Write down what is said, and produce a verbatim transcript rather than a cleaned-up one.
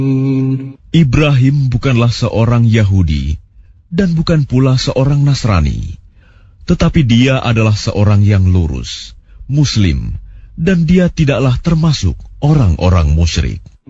Ibrahim bukanlah seorang Yahudi dan bukan pula seorang Nasrani, tetapi dia adalah seorang yang lurus, Muslim, dan dia tidaklah termasuk orang-orang musyrik.